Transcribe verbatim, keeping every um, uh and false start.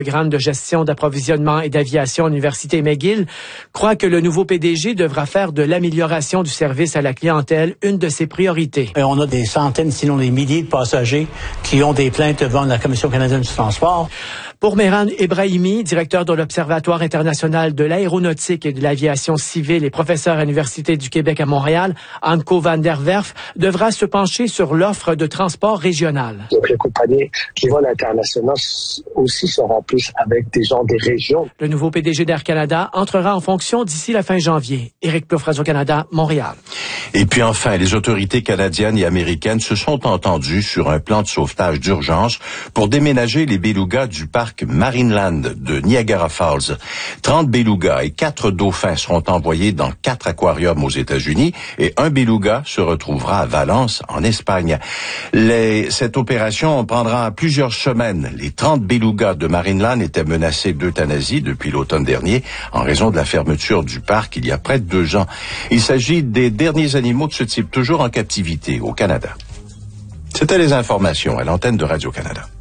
Le programme de gestion d'approvisionnement et d'aviation à l'Université McGill croit que le nouveau P D G devra faire de l'amélioration du service à la clientèle une de ses priorités. Et on a des centaines, sinon des milliers de passagers qui ont des plaintes devant la Commission canadienne du transport. Pour Mehran Ebrahimi, directeur de l'Observatoire international de l'aéronautique et de l'aviation civile et professeur à l'Université du Québec à Montréal, Anko van der Werf devra se pencher sur l'offre de transport régional. Donc les compagnies qui volent internationaux aussi seront plus avec des gens des régions. Le nouveau P D G d'Air Canada entrera en fonction d'ici la fin janvier. Éric Plouffe, Radio-Canada, Montréal. Et puis enfin, les autorités canadiennes et américaines se sont entendues sur un plan de sauvetage d'urgence pour déménager les belugas du parc Marineland de Niagara Falls. trente belugas et quatre dauphins seront envoyés dans quatre aquariums aux États-Unis et un beluga se retrouvera à Valence, en Espagne. Les, cette opération prendra plusieurs semaines. Les trente belugas de Marineland étaient menacés d'euthanasie depuis l'automne dernier en raison de la fermeture du parc il y a près de deux ans. Il s'agit des derniers animaux de ce type toujours en captivité au Canada. C'était les informations à l'antenne de Radio-Canada.